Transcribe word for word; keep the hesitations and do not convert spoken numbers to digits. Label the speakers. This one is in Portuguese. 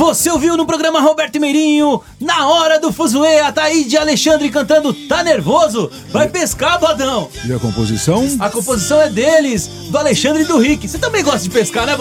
Speaker 1: Você ouviu no programa Roberto Meirinho, na hora do fuzuê, a Taíde Alexandre cantando Tá Nervoso? Vai pescar, Bodão!
Speaker 2: E a composição?
Speaker 1: A composição é deles, do Alexandre e do Rick. Você também gosta de pescar, né,